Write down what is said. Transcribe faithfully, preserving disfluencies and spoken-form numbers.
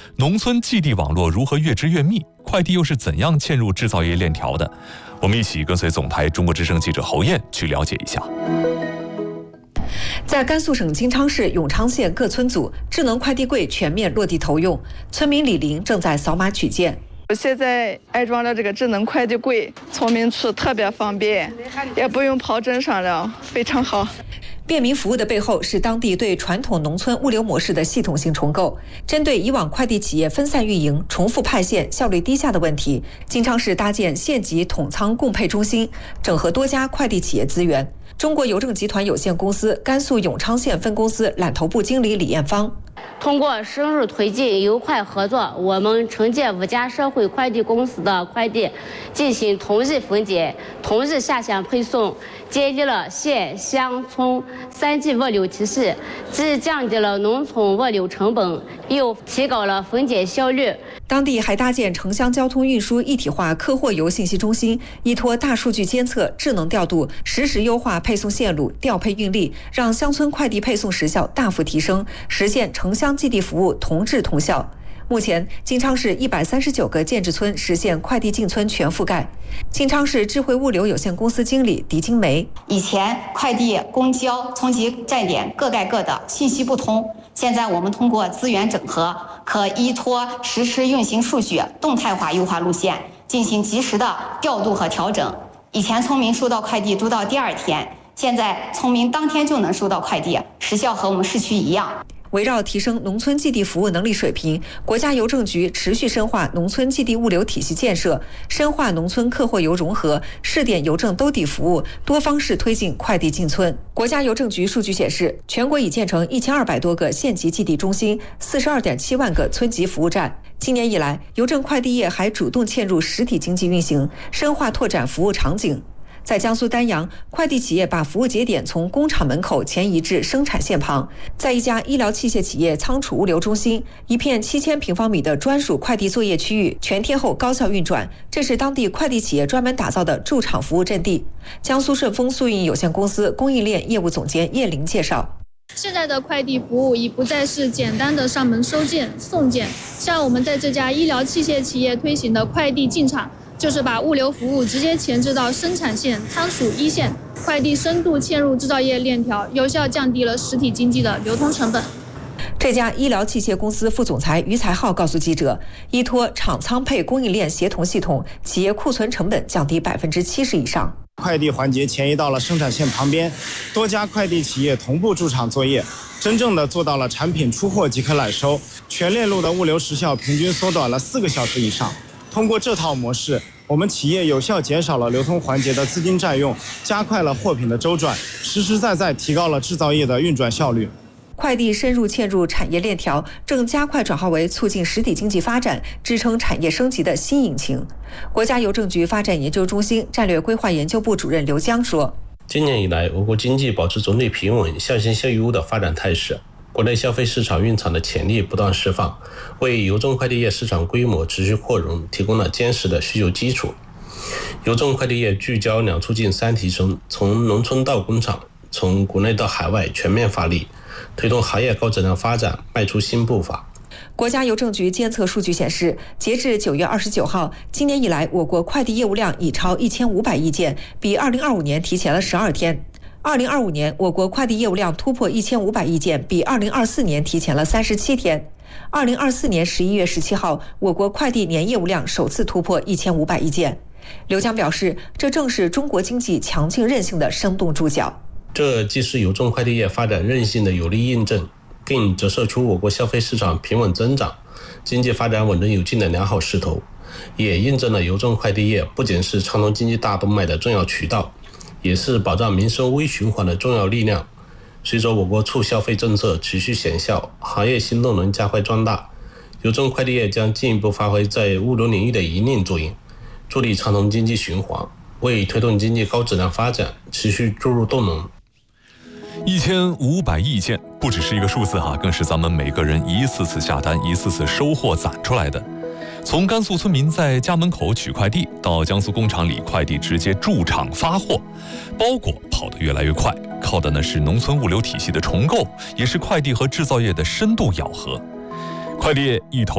农村寄递网络如何越织越密？快递又是怎样嵌入制造业链条的？我们一起跟随总台中国之声记者侯燕去了解一下。 在甘肃省金昌市永昌县各村组，智能快递柜全面落地投用，村民李玲正在扫码取件。 现在安装了这个智能快递柜，村民处特别方便，也不用跑镇上了，非常好。 便民服务的背后是当地对传统农村物流模式的系统性重构。针对以往快递企业分散运营、重复派线、效率低下的问题，金昌市搭建县级统仓共配中心，整合多家快递企业资源。中国邮政集团有限公司甘肃永昌县分公司揽头部经理李艳芳。 通过深入推进优快合作，我们承接五家社会快递公司的快递，进行同日分拣、同日下线配送，建立了县乡村三级物流体系，既降低了农村物流成本，又提高了分拣效率。 当地还搭建城乡交通运输一体化客货邮信息中心，依托大数据监测、智能调度，实时优化配送线路、调配运力，让乡村快递配送时效大幅提升，实现城乡寄递服务同质同效。目前，金昌市一百三十九个建制村实现快递进村全覆盖。金昌市智慧物流有限公司经理狄金梅： 以前快递、公交、村级站点各盖各的，信息不通。现在我们通过资源整合，可依托实时运行数据，动态化优化路线，进行及时的调度和调整。以前村民收到快递都到第二天，现在村民当天就能收到快递，时效和我们市区一样。 围绕提升农村寄递服务能力水平，国家邮政局持续深化农村寄递物流体系建设，深化农村客货邮融合，试点邮政兜底服务，多方式推进快递进村。国家邮政局数据显示，全国已建成一千二百多个县级寄递中心，四十二点七万个村级服务站。今年以来，邮政快递业还主动嵌入实体经济运行，深化拓展服务场景。在江苏丹阳，快递企业把服务节点从工厂门口前移至生产线旁。在一家医疗器械企业仓储物流中心，一片七千平方米的专属快递作业区域全天候高效运转，这是当地快递企业专门打造的驻场服务阵地。江苏顺丰速运有限公司供应链业务总监叶玲介绍。 现在的快递服务已不再是简单的上门收件、送件，像我们在这家医疗器械企业推行的快递进场，就是把物流服务直接前置到生产线、仓储一线，快递深度嵌入制造业链条，有效降低了实体经济的流通成本。 这家医疗器械公司副总裁于才浩告诉记者，依托厂仓配供应链协同系统，企业库存成本降低百分之七十以上。 快递环节前移到了生产线旁边，多家快递企业同步驻场作业，真正的做到了产品出货即可揽收，全链路的物流时效平均缩短了四个小时以上。通过这套模式，我们企业有效减少了流通环节的资金占用，加快了货品的周转，实实在在提高了制造业的运转效率。 快递深入嵌入产业链条，正加快转化为促进实体经济发展、支撑产业升级的新引擎。国家邮政局发展研究中心战略规划研究部主任刘江说： 今年以来，我国经济保持总体平稳、向新向优的发展态势，国内消费市场蕴藏的潜力不断释放，为邮政快递业市场规模持续扩容提供了坚实的需求基础。邮政快递业聚焦两促进三提升，从农村到工厂，从国内到海外全面发力，推动行业高质量发展迈出新步伐。 国家邮政局监测数据显示，截至九月二十九号，今年以来我国快递业务量已超一千五百亿件，比二零二五年提前了十二天。二零二五年，我国快递业务量突破一千五百亿件，比二零二四年提前了三十七天。二零二四年十一月十七号，我国快递年业务量首次突破一千五百亿件。刘江表示，这正是中国经济强劲韧性的生动注脚。 这既是邮政快递业发展韧性的有力印证，更折射出我国消费市场平稳增长、经济发展稳中有进的良好势头，也印证了邮政快递业不仅是畅通经济大动脉的重要渠道，也是保障民生微循环的重要力量。随着我国促消费政策持续显效，行业新动能加快壮大，邮政快递业将进一步发挥在物流领域的引领作用，助力畅通经济循环，为推动经济高质量发展持续注入动能。 一千五百亿件不只是一个数字哈，更是咱们每个人一次次下单、一次次收获攒出来的。从甘肃村民在家门口取快递，到江苏工厂里快递直接驻场发货，包裹跑得越来越快，靠的呢是农村物流体系的重构，也是快递和制造业的深度咬合。快递业一头